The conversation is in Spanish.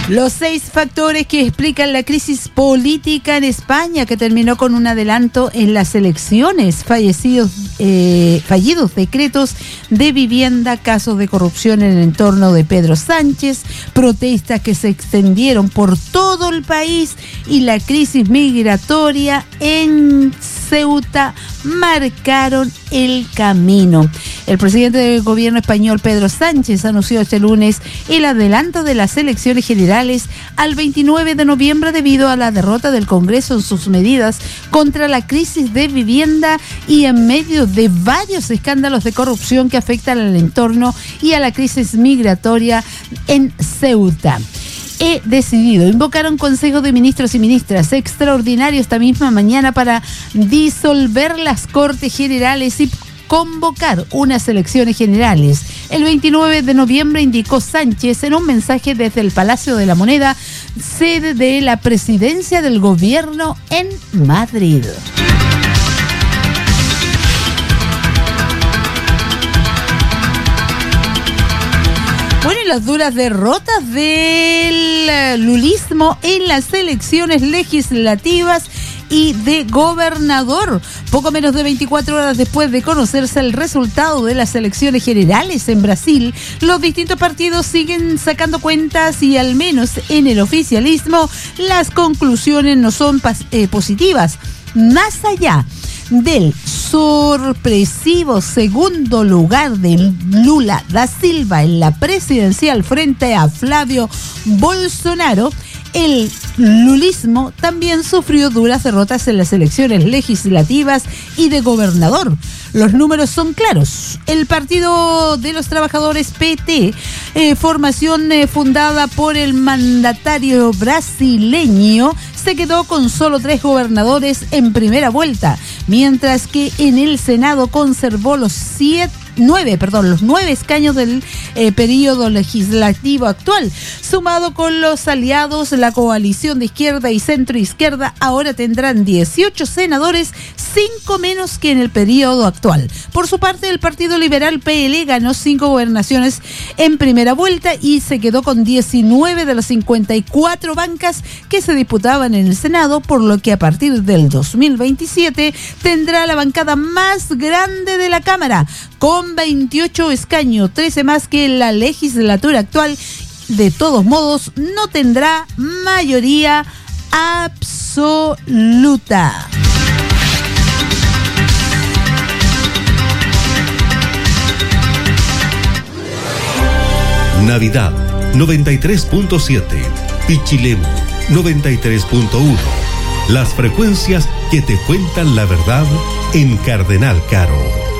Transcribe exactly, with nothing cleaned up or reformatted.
Los seis factores que explican la crisis política en España, que terminó con un adelanto en las elecciones, fallecidos, eh, fallidos decretos de vivienda, casos de corrupción en el entorno de Pedro Sánchez, protestas que se extendieron por todo el país y la crisis migratoria en Ceuta marcaron el camino. El presidente del gobierno español, Pedro Sánchez, anunció este lunes el adelanto de las elecciones generales al veintinueve de noviembre debido a la derrota del Congreso en sus medidas contra la crisis de vivienda y en medio de varios escándalos de corrupción que afectan al entorno y a la crisis migratoria en Ceuta. He decidido invocar un Consejo de Ministros y Ministras extraordinario esta misma mañana para disolver las Cortes Generales y convocar unas elecciones generales. El veintinueve de noviembre indicó Sánchez en un mensaje desde el Palacio de la Moneda, sede de la presidencia del gobierno en Madrid. Bueno, y las duras derrotas del lulismo en las elecciones legislativas y de gobernador. Poco menos de veinticuatro horas después de conocerse el resultado de las elecciones generales en Brasil, los distintos partidos siguen sacando cuentas y al menos en el oficialismo las conclusiones no son pas- eh, positivas. Más allá del sorpresivo segundo lugar de Lula da Silva en la presidencial frente a Flavio Bolsonaro, el lulismo también sufrió duras derrotas en las elecciones legislativas y de gobernador. Los números son claros. El Partido de los Trabajadores P T, eh, formación eh, fundada por el mandatario brasileño, se quedó con solo tres gobernadores en primera vuelta, mientras que en el Senado conservó los siete Nueve, perdón, los nueve escaños del eh, periodo legislativo actual. Sumado con los aliados, la coalición de izquierda y centro izquierda ahora tendrán dieciocho senadores, cinco menos que en el periodo actual. Por su parte, el Partido Liberal P L ganó cinco gobernaciones en primera vuelta y se quedó con diecinueve de las cincuenta y cuatro bancas que se disputaban en el Senado, por lo que a partir del dos mil veintisiete tendrá la bancada más grande de la Cámara, con veintiocho escaños, trece más que la legislatura actual. De todos modos, no tendrá mayoría absoluta. Navidad noventa y tres punto siete, Pichilemu noventa y tres punto uno. Las frecuencias que te cuentan la verdad en Cardenal Caro.